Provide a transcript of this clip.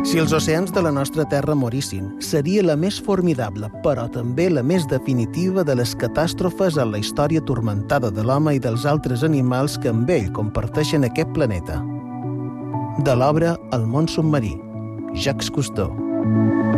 Si els oceans de la nostra Terra morissin, seria la més formidable, però també la més definitiva de les catàstrofes en la història turmentada de l'home i dels altres animals que amb ell comparteixen aquest planeta. De l'obra El món submarí, Jacques Cousteau.